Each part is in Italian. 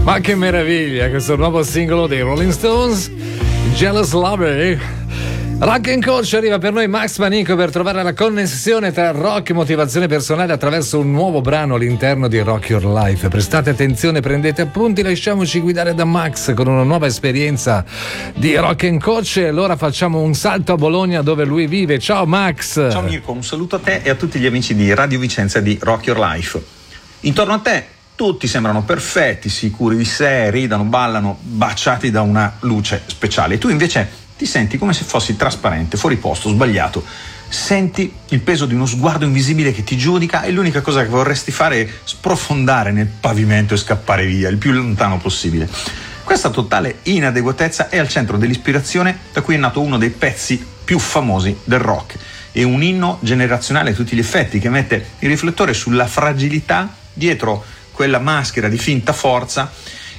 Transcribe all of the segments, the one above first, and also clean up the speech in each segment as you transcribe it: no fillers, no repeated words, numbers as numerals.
Ma che meraviglia, questo nuovo singolo dei Rolling Stones, Jealous Lover. Rock and Coach, arriva per noi Max Panico per trovare la connessione tra rock e motivazione personale attraverso un nuovo brano all'interno di Rock Your Life. Prestate attenzione, prendete appunti, lasciamoci guidare da Max con una nuova esperienza di Rock and Coach. E allora facciamo un salto a Bologna dove lui vive. Ciao Max. Ciao Mirko, un saluto a te e a tutti gli amici di Radio Vicenza di Rock Your Life. Intorno a te tutti sembrano perfetti, sicuri di sé, ridano, ballano, baciati da una luce speciale. E tu invece ti senti come se fossi trasparente, fuori posto, sbagliato. Senti il peso di uno sguardo invisibile che ti giudica e l'unica cosa che vorresti fare è sprofondare nel pavimento e scappare via, il più lontano possibile. Questa totale inadeguatezza è al centro dell'ispirazione da cui è nato uno dei pezzi più famosi del rock. È un inno generazionale a tutti gli effetti che mette il riflettore sulla fragilità dietro quella maschera di finta forza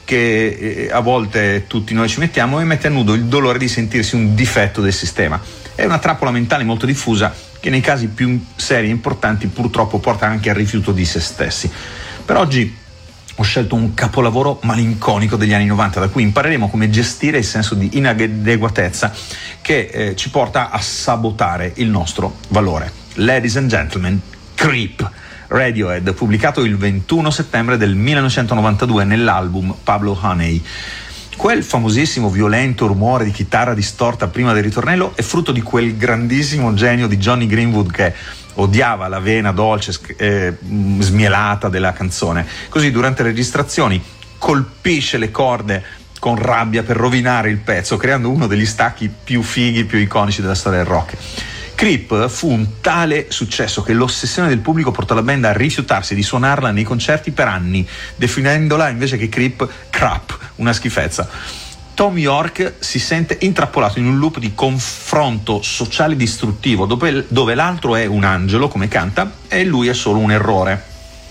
che a volte tutti noi ci mettiamo e mette a nudo il dolore di sentirsi un difetto del sistema. È una trappola mentale molto diffusa che nei casi più seri e importanti purtroppo porta anche al rifiuto di se stessi. Per oggi ho scelto un capolavoro malinconico degli anni 90 da cui impareremo come gestire il senso di inadeguatezza che ci porta a sabotare il nostro valore. Ladies and gentlemen, Creep, Radiohead, pubblicato il 21 settembre del 1992 nell'album Pablo Honey. Quel famosissimo violento rumore di chitarra distorta prima del ritornello è frutto di quel grandissimo genio di Johnny Greenwood che odiava la vena dolce smielata della canzone. Così durante le registrazioni colpisce le corde con rabbia per rovinare il pezzo, creando uno degli stacchi più fighi, più iconici della storia del rock. Creep fu un tale successo che l'ossessione del pubblico portò la band a rifiutarsi di suonarla nei concerti per anni, definendola invece che Creep crap, una schifezza. Tom York si sente intrappolato in un loop di confronto sociale distruttivo dove l'altro è un angelo, come canta, e lui è solo un errore.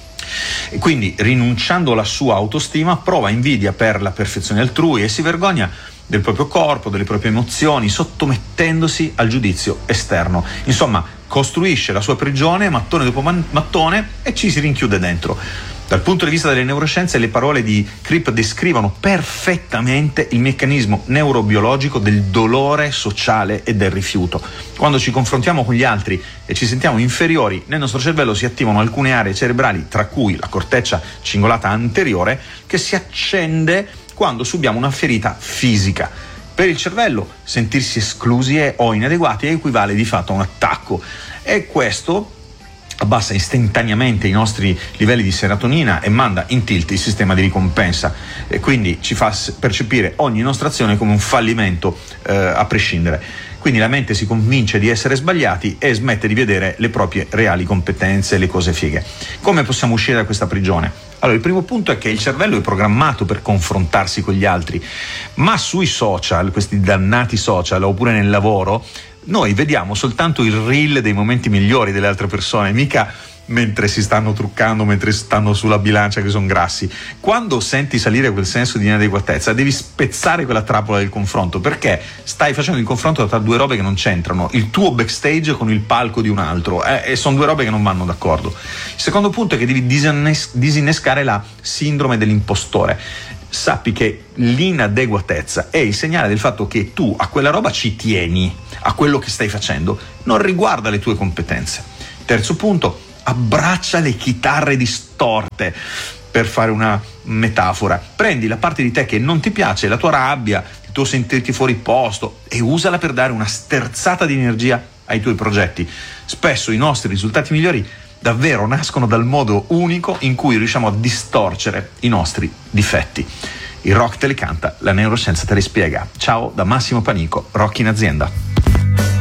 E quindi, rinunciando alla sua autostima, prova invidia per la perfezione altrui e si vergogna del proprio corpo, delle proprie emozioni, sottomettendosi al giudizio esterno. Insomma, costruisce la sua prigione mattone dopo mattone e ci si rinchiude dentro. Dal punto di vista delle neuroscienze, le parole di Creep descrivono perfettamente il meccanismo neurobiologico del dolore sociale e del rifiuto. Quando ci confrontiamo con gli altri e ci sentiamo inferiori, nel nostro cervello si attivano alcune aree cerebrali, tra cui la corteccia cingolata anteriore, che si accende quando subiamo una ferita fisica. Per il cervello sentirsi esclusi o inadeguati equivale di fatto a un attacco e questo abbassa istantaneamente i nostri livelli di serotonina e manda in tilt il sistema di ricompensa e quindi ci fa percepire ogni nostra azione come un fallimento a prescindere. Quindi la mente si convince di essere sbagliati e smette di vedere le proprie reali competenze, le cose fighe. Come possiamo uscire da questa prigione? Allora, il primo punto è che il cervello è programmato per confrontarsi con gli altri, ma sui social, questi dannati social, oppure nel lavoro, noi vediamo soltanto il reel dei momenti migliori delle altre persone, mica mentre si stanno truccando, mentre stanno sulla bilancia che sono grassi. Quando senti salire quel senso di inadeguatezza devi spezzare quella trappola del confronto, perché stai facendo il confronto tra due robe che non c'entrano, il tuo backstage con il palco di un altro, e sono due robe che non vanno d'accordo. Il secondo punto è che devi disinnescare la sindrome dell'impostore. Sappi che l'inadeguatezza è il segnale del fatto che tu a quella roba ci tieni, a quello che stai facendo, non riguarda le tue competenze. Terzo punto: abbraccia le chitarre distorte, per fare una metafora. Prendi la parte di te che non ti piace, la tua rabbia, il tuo sentirti fuori posto, e usala per dare una sterzata di energia ai tuoi progetti. Spesso i nostri risultati migliori davvero nascono dal modo unico in cui riusciamo a distorcere i nostri difetti. Il rock te le canta, la neuroscienza te le spiega. Ciao da Massimo Panico, Rock in Azienda.